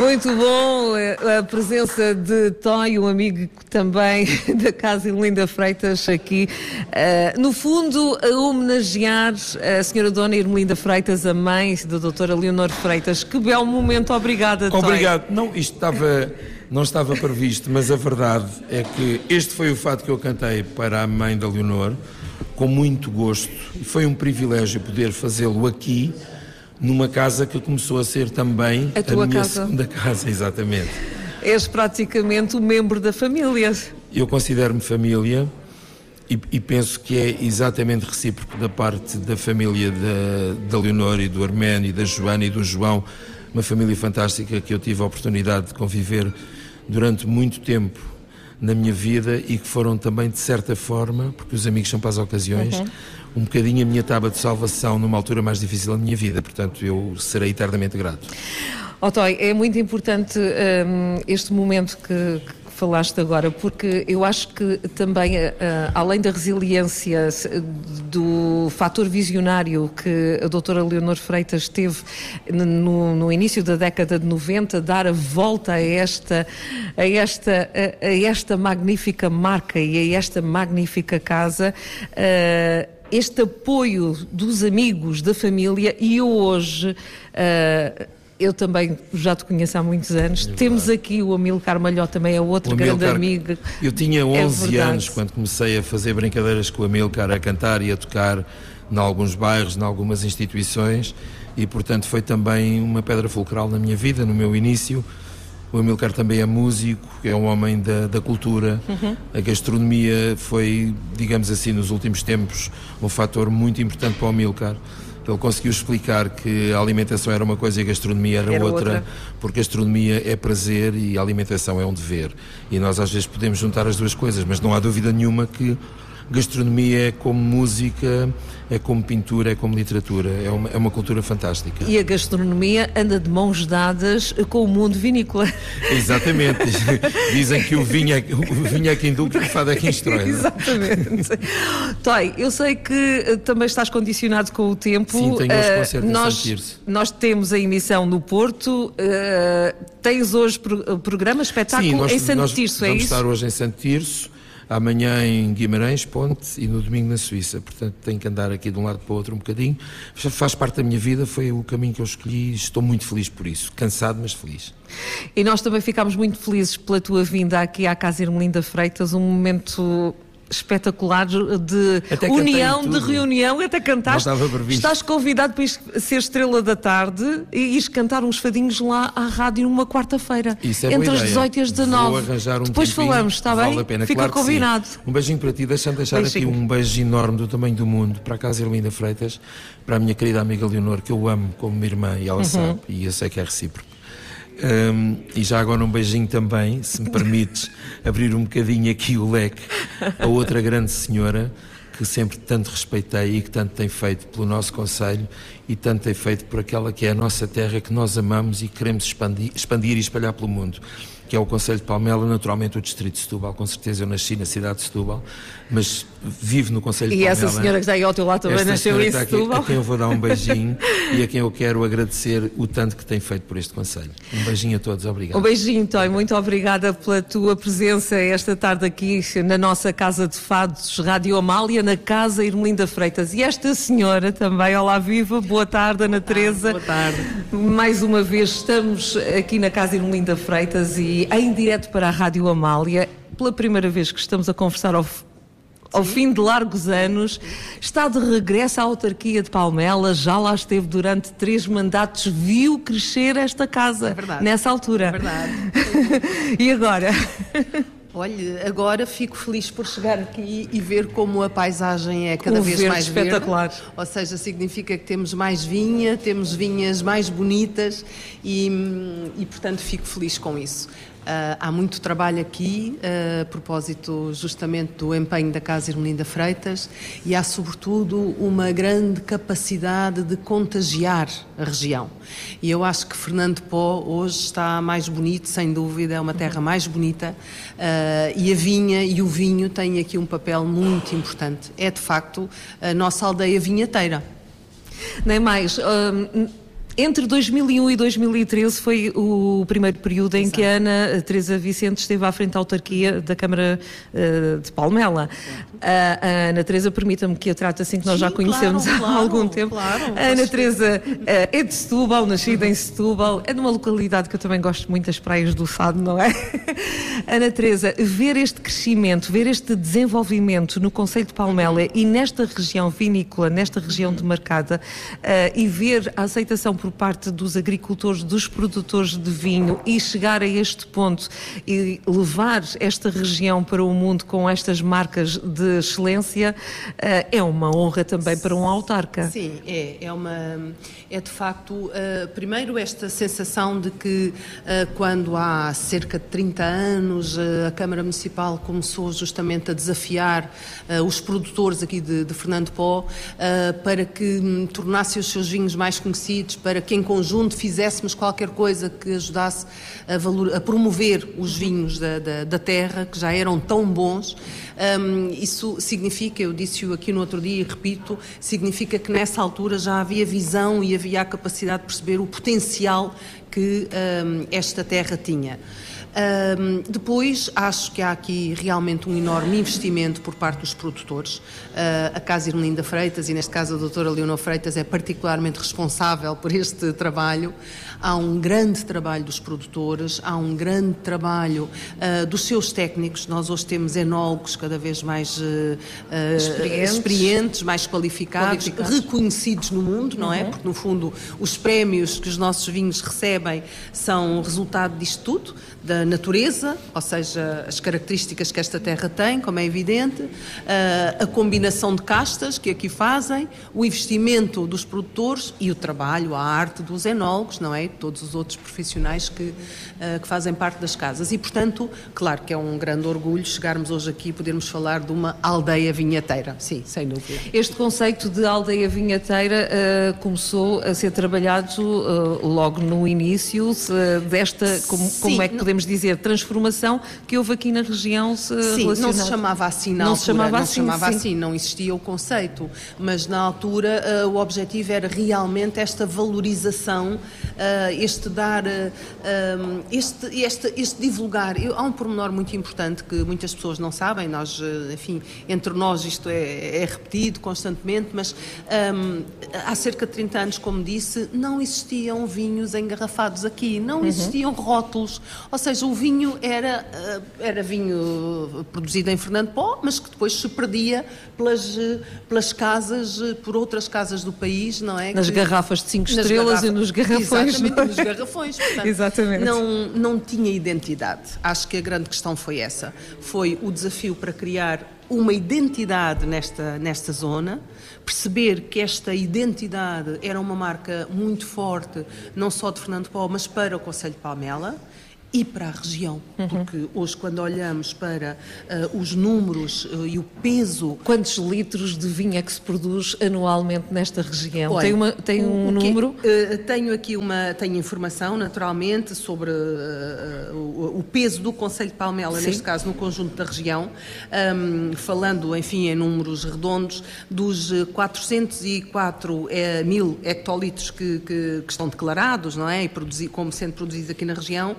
Muito bom a presença de Toy, um amigo também da Casa Irmelinda Freitas aqui. No fundo, a homenagear a senhora Dona Irmelinda Freitas, a mãe da doutora Leonor Freitas. Que belo momento, obrigada, Toy. Obrigado. Não, isto não estava previsto, mas a verdade é que este foi o fado que eu cantei para a mãe da Leonor, com muito gosto. E foi um privilégio poder fazê-lo aqui, numa casa que começou a ser também a minha casa. Segunda casa, exatamente. És praticamente um membro da família. Eu considero-me família e penso que é exatamente recíproco da parte da família da Leonor e do Arménio e da Joana e do João, uma família fantástica que eu tive a oportunidade de conviver durante muito tempo na minha vida e que foram também, de certa forma, porque os amigos são para as ocasiões, um bocadinho a minha tábua de salvação numa altura mais difícil da minha vida. Portanto, eu serei eternamente grato. Toy, é muito importante este momento que falaste agora, porque eu acho que também, além da resiliência do fator visionário que a doutora Leonor Freitas teve no início da década de 90, dar a volta a esta magnífica marca e a esta magnífica casa, este apoio dos amigos, da família, e hoje... eu também já te conheço há muitos anos. Temos aqui o Amílcar Malhote, também é outro grande amigo. Eu tinha 11 anos quando comecei a fazer brincadeiras com o Amílcar, a cantar e a tocar em alguns bairros, em algumas instituições, e portanto foi também uma pedra fulcral na minha vida, no meu início. O Amílcar também é músico, é um homem da cultura. A gastronomia foi, digamos assim, nos últimos tempos, um fator muito importante para o Amílcar. Ele conseguiu explicar que a alimentação era uma coisa e a gastronomia era outra, porque a gastronomia é prazer e a alimentação é um dever. E nós às vezes podemos juntar as duas coisas, mas não há dúvida nenhuma que gastronomia é como música, é como pintura, é como literatura, é uma cultura fantástica. E a gastronomia anda de mãos dadas com o mundo vinícola. Exatamente. Dizem que o vinho é quem indulta e o fado é quem destrói. Exatamente. Toy, eu sei que também estás condicionado com o tempo. Sim, tenho hoje concerto em Santirce. Nós temos a emissão no Porto. Tens hoje programa, espetáculo em Santirce, é isso? Vamos estar hoje em Santirce. Amanhã em Guimarães, Ponte, e no domingo na Suíça. Portanto, tenho que andar aqui de um lado para o outro um bocadinho. Faz parte da minha vida, foi o caminho que eu escolhi e estou muito feliz por isso. Cansado, mas feliz. E nós também ficámos muito felizes pela tua vinda aqui à Casa Irmelinda Freitas, um momento espetacular de união, de reunião, até cantaste. Estás convidado para ser estrela da tarde e ires cantar uns fadinhos lá à rádio numa quarta-feira, entre as 18 e as 19. Vou arranjar depois falamos, está bem? A pena. Fica claro combinado. Um beijinho para ti, deixa-me deixar aqui um beijo enorme do tamanho do mundo para a Casa Irmelinda Freitas, para a minha querida amiga Leonor, que eu amo como minha irmã e ela sabe, e eu sei que é recíproco. E já agora um beijinho também, se me permites abrir um bocadinho aqui o leque, a outra grande senhora que sempre tanto respeitei e que tanto tem feito pelo nosso concelho e tanto tem feito por aquela que é a nossa terra, que nós amamos e queremos expandir e espalhar pelo mundo, que é o Concelho de Palmela, naturalmente o Distrito de Setúbal. Com certeza eu nasci na cidade de Setúbal, mas vivo no Concelho de Palmela. E essa senhora que está aí ao teu lado também nasceu em Setúbal. A quem eu vou dar um beijinho e a quem eu quero agradecer o tanto que tem feito por este Concelho. Um beijinho a todos, obrigado. Um beijinho, Toy, muito obrigada pela tua presença esta tarde aqui na nossa Casa de Fados, Rádio Amália, na Casa Irmelinda Freitas. E esta senhora também, olá viva, boa tarde, Ana Teresa. Boa tarde. Mais uma vez estamos aqui na Casa Irmelinda Freitas e em direto para a Rádio Amália, pela primeira vez que estamos a conversar ao fim de largos anos. Está de regresso à autarquia de Palmela, já lá esteve durante 3 mandatos, viu crescer esta casa nessa altura. É verdade. E agora? Olha, agora fico feliz por chegar aqui e ver como a paisagem é cada vez mais espetacular. Verde. Ou seja, significa que temos mais vinha, temos vinhas mais bonitas e portanto fico feliz com isso. Há muito trabalho aqui, a propósito justamente do empenho da Casa Irmelinda Freitas, e há sobretudo uma grande capacidade de contagiar a região. E eu acho que Fernando Pó hoje está mais bonito, sem dúvida, é uma terra mais bonita, e a vinha e o vinho têm aqui um papel muito importante. É de facto a nossa aldeia vinhateira. Nem mais. Entre 2001 e 2013 foi o primeiro período em que a Ana Teresa Vicente esteve à frente da autarquia da Câmara de Palmela. A Ana Teresa, permita-me que a trate assim, que nós já conhecemos há algum tempo. Claro, a Ana Teresa é de Setúbal, nascida em Setúbal, é de uma localidade que eu também gosto muito, das praias do Sado, não é? Ana Teresa, ver este crescimento, ver este desenvolvimento no concelho de Palmela e nesta região vinícola, nesta região demarcada, e ver a aceitação por parte dos agricultores, dos produtores de vinho, e chegar a este ponto e levar esta região para o mundo com estas marcas de excelência, é uma honra também para um autarca. Sim, é de facto, primeiro esta sensação de que quando há cerca de 30 anos a Câmara Municipal começou justamente a desafiar os produtores aqui de Fernando Pó para que tornassem os seus vinhos mais conhecidos, para que em conjunto fizéssemos qualquer coisa que ajudasse a promover os vinhos da terra, que já eram tão bons. Isso significa, eu disse-o aqui no outro dia e repito, significa que nessa altura já havia visão e havia a capacidade de perceber o potencial que esta terra tinha. Depois, acho que há aqui realmente um enorme investimento por parte dos produtores. A Casa Irmelinda Freitas, e neste caso a doutora Leonor Freitas, é particularmente responsável por este trabalho. Há um grande trabalho dos produtores, há um grande trabalho dos seus técnicos. Nós hoje temos enólogos cada vez mais experientes, mais qualificados, reconhecidos no mundo, não é? Porque, no fundo, os prémios que os nossos vinhos recebem são resultado disto tudo, da natureza, ou seja, as características que esta terra tem, como é evidente, a combinação de castas que aqui fazem, o investimento dos produtores e o trabalho, a arte dos enólogos, não é? Todos os outros profissionais que fazem parte das casas. E, portanto, claro que é um grande orgulho chegarmos hoje aqui e podermos falar de uma aldeia vinheteira. Sim, sem dúvida. Este conceito de aldeia vinheteira começou a ser trabalhado logo no início desta, como é que podemos dizer, transformação que houve aqui na região relacionada. Não se chamava assim na altura, não existia o conceito, mas na altura o objetivo era realmente esta valorização, este divulgar. Há um pormenor muito importante que muitas pessoas não sabem, nós, enfim, entre nós isto é repetido constantemente, mas há cerca de 30 anos, como disse, não existiam vinhos engarrafados aqui, não existiam rótulos, ou seja, o vinho era vinho produzido em Fernando Pó, mas que depois se perdia pelas casas, por outras casas do país, não é? Nas garrafas de 5 estrelas e nos garrafões. Exatamente, nos garrafões. Portanto, exatamente. Não tinha identidade. Acho que a grande questão foi essa. Foi o desafio para criar uma identidade nesta zona, perceber que esta identidade era uma marca muito forte, não só de Fernando Pó, mas para o concelho de Palmela e para a região, porque hoje, quando olhamos para os números e o peso... Quantos litros de vinho é que se produz anualmente nesta região? Olha, tem um número? Tenho informação, naturalmente, sobre o peso do concelho de Palmela, Sim. neste caso no conjunto da região, falando, enfim, em números redondos, dos 404 mil hectolitros que estão declarados, não é? E como sendo produzidos aqui na região,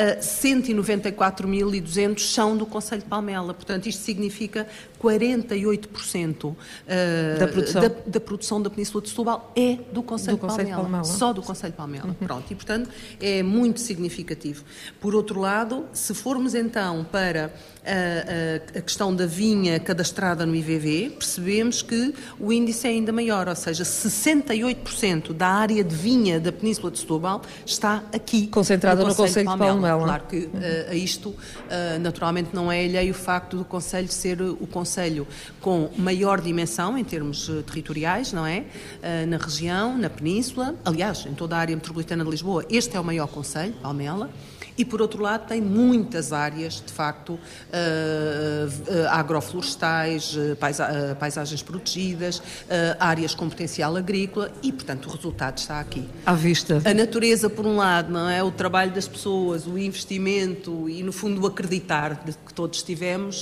194.200 são do concelho de Palmela. Portanto, isto significa 48% da produção da Península de Setúbal é do concelho de Palmela. Só do concelho de Palmela. Pronto, e portanto é muito significativo. Por outro lado, se formos então para a questão da vinha cadastrada no IVV, percebemos que o índice é ainda maior, ou seja, 68% da área de vinha da Península de Setúbal está aqui. Concentrada no concelho de Palmela. Claro que a isto, naturalmente, não é alheio o facto do concelho ser o concelho com maior dimensão em termos territoriais, não é? Na região, na Península, aliás, em toda a área metropolitana de Lisboa, este é o maior concelho, Palmela. E, por outro lado, tem muitas áreas, de facto, agroflorestais, paisagens protegidas, áreas com potencial agrícola e, portanto, o resultado está aqui. À vista. A natureza, por um lado, não é? O trabalho das pessoas, o investimento e, no fundo, o acreditar de que todos tivemos,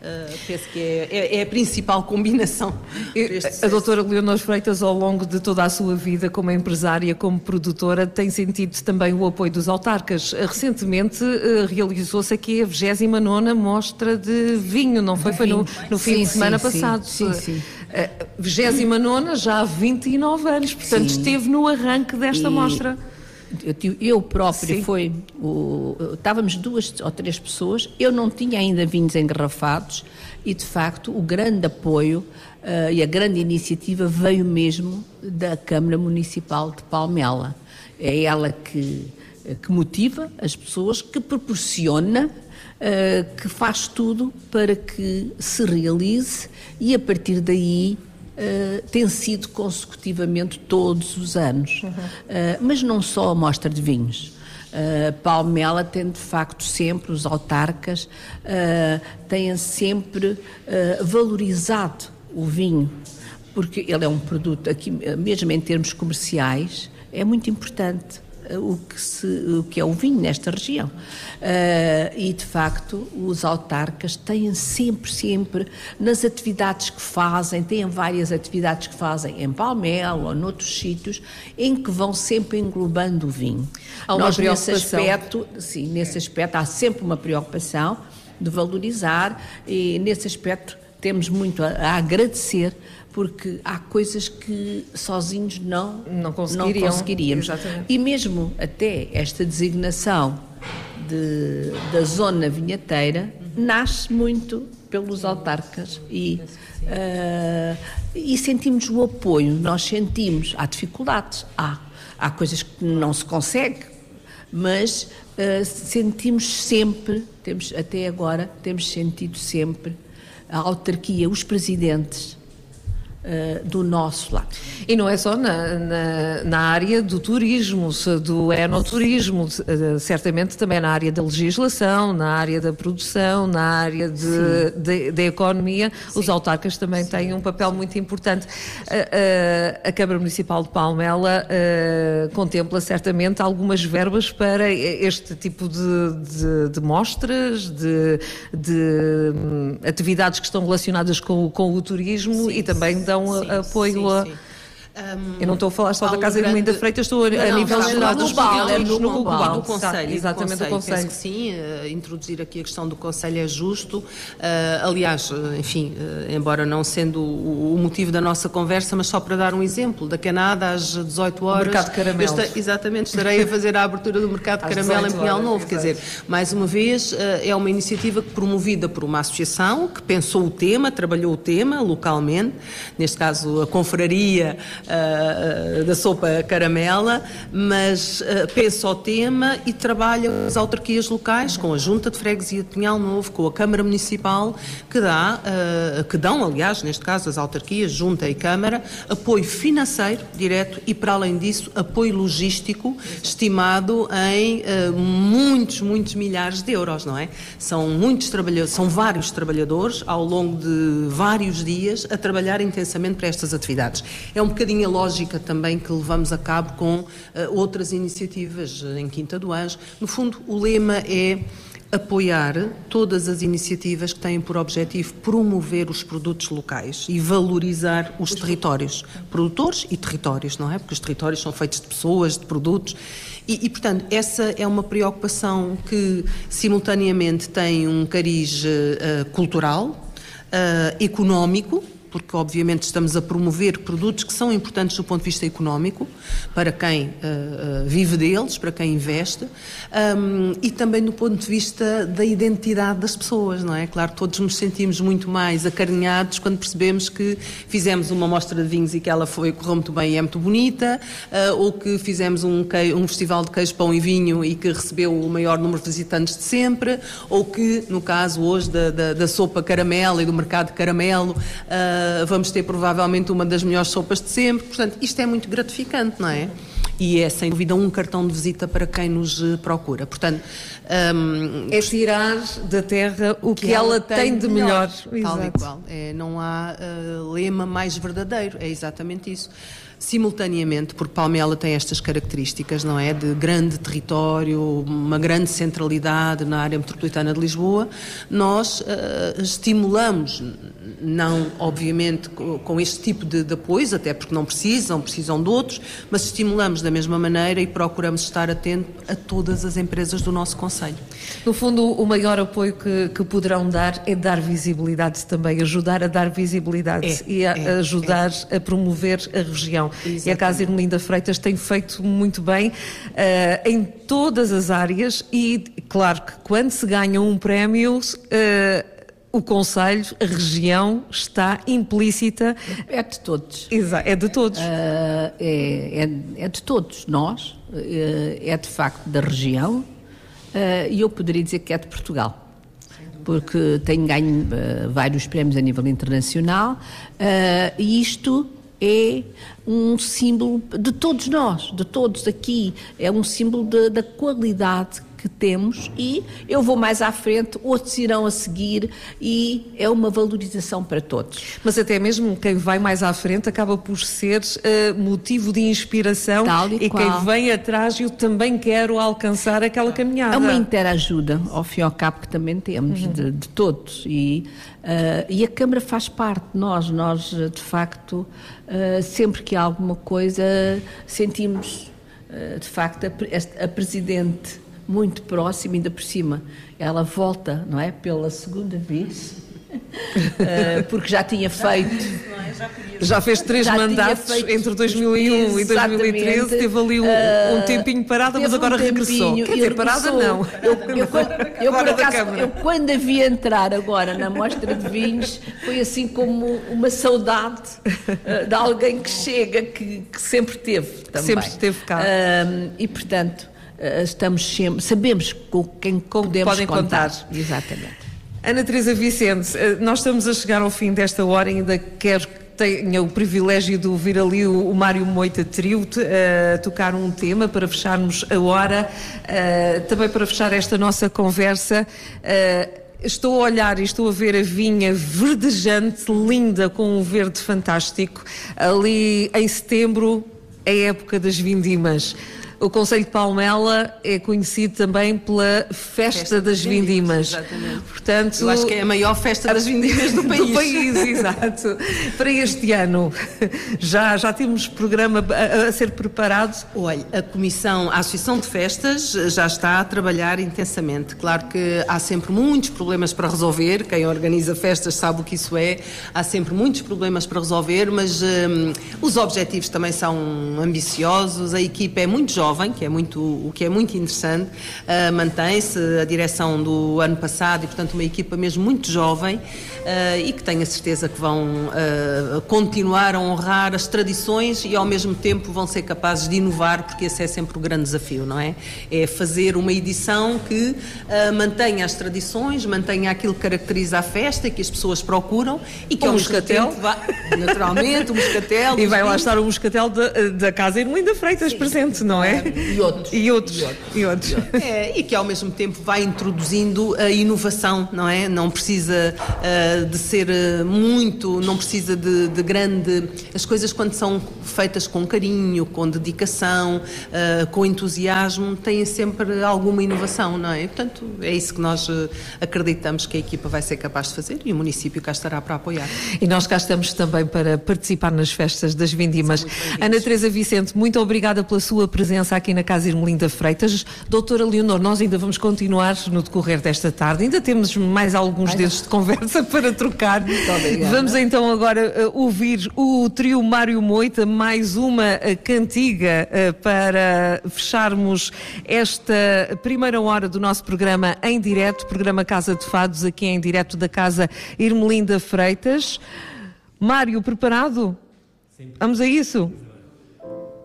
Penso que é a principal combinação. A doutora Leonor Freitas, ao longo de toda a sua vida como empresária, como produtora, tem sentido também o apoio dos autarcas. Recentemente realizou-se aqui a 29ª Mostra de Vinho, não foi? Foi no fim de semana passado. Sim. 29ª já há 29 anos, portanto esteve no arranque desta mostra. Eu própria estávamos 2 ou 3 pessoas, eu não tinha ainda vinhos engarrafados e de facto o grande apoio e a grande iniciativa veio mesmo da Câmara Municipal de Palmela. É ela que motiva as pessoas, que proporciona, que faz tudo para que se realize e a partir daí tem sido consecutivamente todos os anos. Mas não só a mostra de vinhos. Palmela tem de facto sempre, os autarcas têm sempre valorizado o vinho, porque ele é um produto, aqui, mesmo em termos comerciais, é muito importante o que é o vinho nesta região. E de facto os autarcas têm sempre nas atividades que fazem, têm várias atividades que fazem em Palmela ou noutros sítios, em que vão sempre englobando o vinho. Nós nesse aspecto há sempre uma preocupação de valorizar e nesse aspecto temos muito a agradecer, porque há coisas que sozinhos não conseguiríamos. Exatamente. E mesmo até esta designação da zona vinheteira nasce muito pelos autarcas e sentimos o apoio, nós sentimos, há dificuldades, há coisas que não se consegue, mas sentimos sempre, temos sentido sempre a autarquia, os presidentes do nosso lado. E não é só na área do turismo, do enoturismo, certamente também na área da legislação, na área da produção, na área da economia, os autarcas também têm um papel muito importante. A Câmara Municipal de Palmela contempla certamente algumas verbas para este tipo de mostras, de atividades que estão relacionadas com o turismo e também dão apoio a... Eu não estou a falar só da Casa de Melinda Freitas, estou a nível geral no global. Do Conselho. Exatamente, do Conselho. Penso que sim, introduzir aqui a questão do Conselho é justo. Aliás, enfim, embora não sendo o motivo da nossa conversa, mas só para dar um exemplo, da Canada às 18 horas... O Mercado de Caramelos. Exatamente, estarei a fazer a abertura do Mercado de Caramelo em Pinhal Novo. Quer dizer, mais uma vez, é uma iniciativa promovida por uma associação que pensou o tema, trabalhou o tema localmente, neste caso a confraria da sopa caramela, mas pensa o tema e trabalha com as autarquias locais, com a Junta de Freguesia de Pinhal Novo, com a Câmara Municipal, que dão, aliás, neste caso as autarquias, Junta e Câmara, apoio financeiro direto e, para além disso, apoio logístico estimado em muitos milhares de euros, não é? São vários trabalhadores ao longo de vários dias a trabalhar intensamente para estas atividades. É um bocadinho a lógica também que levamos a cabo com outras iniciativas em Quinta do Anjo. No fundo, o lema é apoiar todas as iniciativas que têm por objetivo promover os produtos locais e valorizar os territórios, produtores e territórios, não é? Porque os territórios são feitos de pessoas, de produtos e portanto, essa é uma preocupação que simultaneamente tem um cariz cultural, económico, porque obviamente estamos a promover produtos que são importantes do ponto de vista económico, para quem vive deles, para quem investe, e também do ponto de vista da identidade das pessoas, não é? Claro, todos nos sentimos muito mais acarinhados quando percebemos que fizemos uma mostra de vinhos e que ela correu muito bem e é muito bonita, ou que fizemos um festival de queijo, pão e vinho e que recebeu o maior número de visitantes de sempre, ou que, no caso hoje da sopa caramelo e do mercado de caramelo, vamos ter provavelmente uma das melhores sopas de sempre. Portanto, isto é muito gratificante, não é? e é sem dúvida um cartão de visita para quem nos procura. Portanto, é tirar da terra o que ela tem de melhor. Tal e qual. Não há lema mais verdadeiro, é exatamente isso. Simultaneamente, porque Palmela tem estas características, não é? De grande território, uma grande centralidade na área metropolitana de Lisboa, nós estimulamos, não obviamente com este tipo de apoios, até porque não precisam de outros, mas estimulamos da mesma maneira e procuramos estar atento a todas as empresas do nosso concelho. No fundo, o maior apoio que poderão dar é dar visibilidade também, ajudar a dar visibilidade ajudar a promover a região. Exatamente. E a Casa Irmelinda Freitas tem feito muito bem em todas as áreas e, claro, que quando se ganha um prémio, o concelho, a região está implícita. É de todos. Exato, é de todos. É de todos nós, é de facto da região e eu poderia dizer que é de Portugal. Porque tenho ganho vários prémios a nível internacional e isto é um símbolo de todos nós, de todos aqui, é um símbolo da qualidade que temos e eu vou mais à frente, outros irão a seguir e é uma valorização para todos. Mas até mesmo quem vai mais à frente acaba por ser motivo de inspiração e quem vem atrás eu também quero alcançar aquela caminhada. É uma interajuda, ao fim e ao cabo, que também temos de todos e a Câmara faz parte de nós de facto, sempre que há alguma coisa sentimos de facto a Presidente muito próxima, ainda por cima. Ela volta, não é? Pela segunda vez, porque já tinha feito... Já fez 3 mandatos entre 2001 e 2013, teve ali um tempinho parada, mas agora regressou. Quer dizer, parada não. Eu quando a vi entrar agora na mostra de vinhos, foi assim como uma saudade de alguém que chega, que sempre teve também. Sempre esteve cá. E, portanto, estamos sempre, sabemos com quem podemos contar. Exatamente. Ana Teresa Vicente, nós estamos a chegar ao fim desta hora, ainda tenho o privilégio de ouvir ali o Mário Moita Trio tocar um tema para fecharmos a hora, também para fechar esta nossa conversa. Estou a olhar e estou a ver a vinha verdejante, linda, com um verde fantástico. Ali em setembro, é a época das vindimas. O Concelho de Palmela é conhecido também pela Festa das Vindimas. Exatamente. Portanto, eu acho que é a maior festa das vindimas do país. Do país, exato. Para este ano, já temos programa a ser preparado? Olha, a Associação de Festas já está a trabalhar intensamente. Claro que há sempre muitos problemas para resolver, quem organiza festas sabe o que isso é, há sempre muitos problemas para resolver, mas os objetivos também são ambiciosos, a equipa é muito jovem, o que é muito interessante, mantém-se a direção do ano passado e, portanto, uma equipa mesmo muito jovem e que tenho a certeza que vão continuar a honrar as tradições e, ao mesmo tempo, vão ser capazes de inovar, porque esse é sempre o grande desafio, não é? É fazer uma edição que mantenha as tradições, mantenha aquilo que caracteriza a festa e que as pessoas procuram e que, ao mesmo tempo, naturalmente, o moscatel... E vai lá estar o moscatel da Casa Irmelinda Freitas presente, não é? E outros. E que ao mesmo tempo vai introduzindo a inovação, não é? Não precisa de ser muito, não precisa de grande... As coisas, quando são feitas com carinho, com dedicação, com entusiasmo, têm sempre alguma inovação, não é? E, portanto, é isso que nós acreditamos que a equipa vai ser capaz de fazer e o município cá estará para apoiar. E nós cá estamos também para participar nas festas das vindimas. Ana Teresa Vicente, muito obrigada pela sua presença aqui na Casa Irmelinda Freitas. Doutora Leonor, nós ainda vamos continuar no decorrer desta tarde, ainda temos mais alguns dedos de conversa para trocar. Vamos então agora ouvir o trio Mário Moita, mais uma cantiga para fecharmos esta primeira hora do nosso programa em direto, programa Casa de Fados, aqui em direto da Casa Irmelinda Freitas. Mário, preparado? Sim. Vamos a isso?